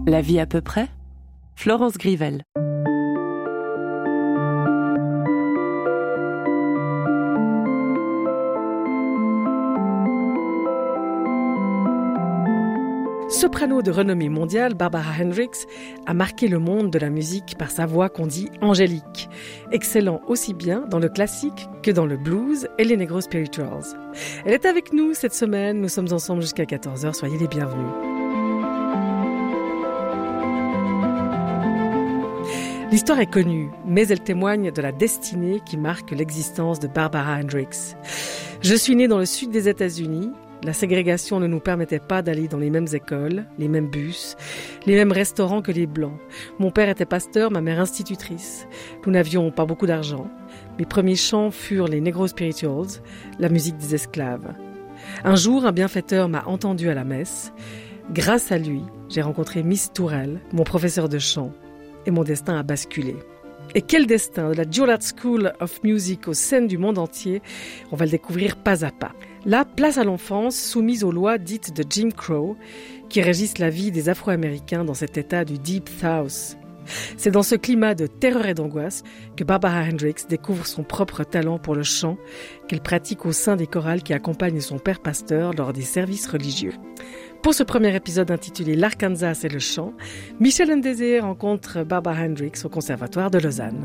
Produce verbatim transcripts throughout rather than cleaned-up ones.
La vie à peu près, Florence Grivel. Soprano de renommée mondiale, Barbara Hendricks a marqué le monde de la musique par sa voix qu'on dit angélique, excellant aussi bien dans le classique que dans le blues et les negro spirituals. Elle est avec nous cette semaine, nous sommes ensemble jusqu'à quatorze heures, soyez les bienvenus. L'histoire est connue, mais elle témoigne de la destinée qui marque l'existence de Barbara Hendricks. Je suis née dans le sud des États-Unis. La ségrégation ne nous permettait pas d'aller dans les mêmes écoles, les mêmes bus, les mêmes restaurants que les Blancs. Mon père était pasteur, ma mère institutrice. Nous n'avions pas beaucoup d'argent. Mes premiers chants furent les negro spirituals, la musique des esclaves. Un jour, un bienfaiteur m'a entendu à la messe. Grâce à lui, j'ai rencontré Miss Tourelle, mon professeur de chant, et mon destin a basculé. Et quel destin de la Juilliard School of Music aux scènes du monde entier, on va le découvrir pas à pas. Là, place à l'enfance, soumise aux lois dites de Jim Crow, qui régissent la vie des Afro-Américains dans cet état du Deep South. C'est dans ce climat de terreur et d'angoisse que Barbara Hendricks découvre son propre talent pour le chant, qu'elle pratique au sein des chorales qui accompagnent son père pasteur lors des services religieux. Pour ce premier épisode intitulé « L'Arkansas et le chant », Michel Ndezé rencontre Barbara Hendricks au Conservatoire de Lausanne.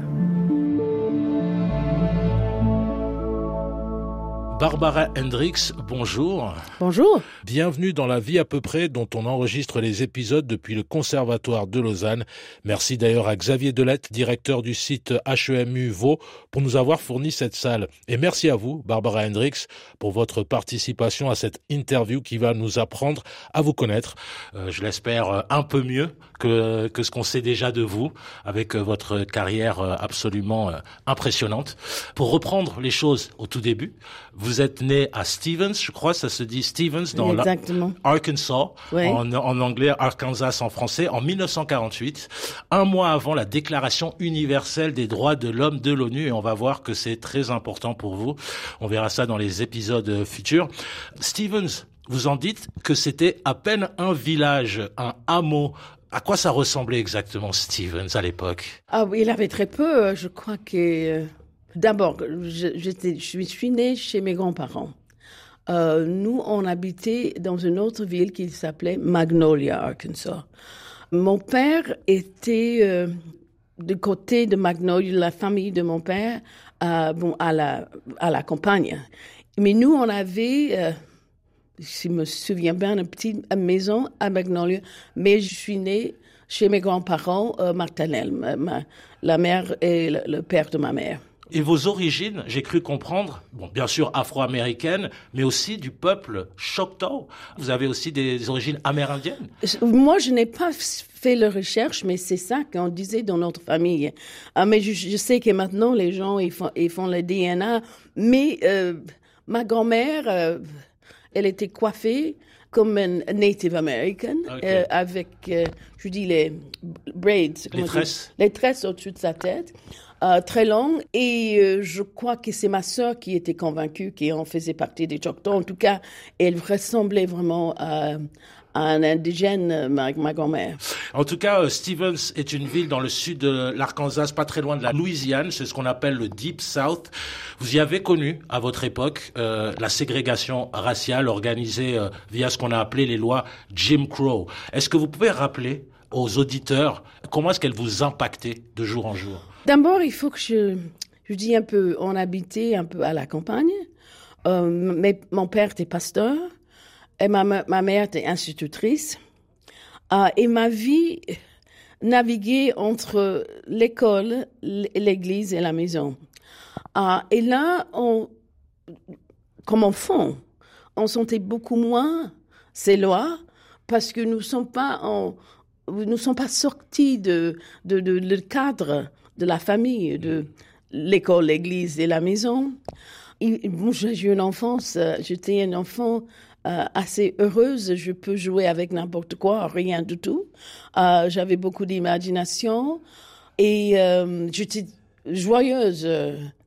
Barbara Hendricks, bonjour. Bonjour. Bienvenue dans La vie à peu près, dont on enregistre les épisodes depuis le Conservatoire de Lausanne. Merci d'ailleurs à Xavier Delette, directeur du site H E M U Vaud, pour nous avoir fourni cette salle. Et merci à vous, Barbara Hendricks, pour votre participation à cette interview qui va nous apprendre à vous connaître. Euh, je l'espère un peu mieux que, que ce qu'on sait déjà de vous, avec votre carrière absolument impressionnante. Pour reprendre les choses au tout début, vous êtes né à Stevens, je crois, ça se dit Stevens, dans l'Arkansas, oui. en, en anglais, Arkansas en français, en mille neuf cent quarante-huit, un mois avant la Déclaration universelle des droits de l'homme de l'ONU, et on va voir que c'est très important pour vous. On verra ça dans les épisodes futurs. Stevens, vous en dites que c'était à peine un village, un hameau. À quoi ça ressemblait exactement Stevens à l'époque? Ah oui, il avait très peu, je crois que... D'abord, je, j'étais, je suis née chez mes grands-parents. Euh, nous, on habitait dans une autre ville qui s'appelait Magnolia, Arkansas. Mon père était euh, du côté de Magnolia, la famille de mon père, euh, bon, à la, à la campagne. Mais nous, on avait, euh, si je me souviens bien, une petite maison à Magnolia, mais je suis née chez mes grands-parents euh, maternels, ma, ma, la mère et le, le père de ma mère. Et vos origines, j'ai cru comprendre, bon, bien sûr afro-américaines, mais aussi du peuple Choctaw. Vous avez aussi des origines amérindiennes? Moi, je n'ai pas fait la recherche, mais c'est ça qu'on disait dans notre famille. Ah, mais je, je sais que maintenant, les gens, ils font, ils font le D N A. Mais euh, ma grand-mère, euh, elle était coiffée comme une Native American, okay. euh, avec, euh, je dis, les braids. Les tresses. Les tresses au-dessus de sa tête. Euh, très longue, et euh, je crois que c'est ma sœur qui était convaincue qu'elle faisait partie des Choctaw. En tout cas, elle ressemblait vraiment à, à un indigène, ma, ma grand-mère. En tout cas, euh, Stevens est une ville dans le sud de l'Arkansas, pas très loin de la Louisiane, c'est ce qu'on appelle le Deep South. Vous y avez connu, à votre époque, euh, la ségrégation raciale organisée euh, via ce qu'on a appelé les lois Jim Crow. Est-ce que vous pouvez rappeler aux auditeurs comment est-ce qu'elles vous impactaient de jour en jour? D'abord, il faut que je, je dis un peu, on habitait un peu à la campagne. Euh, mais mon père était pasteur et ma, ma mère était institutrice. Euh, et ma vie naviguait entre l'école, l'église et la maison. Euh, et là, on, comme enfant, on sentait beaucoup moins ces lois parce que nous ne sommes pas en, nous sommes pas sortis de, de, de, de le cadre de la famille, de l'école, l'église et la maison. Et, bon, j'ai eu une enfance, euh, j'étais une enfant euh, assez heureuse. Je peux jouer avec n'importe quoi, rien du tout. Euh, j'avais beaucoup d'imagination et euh, j'étais joyeuse.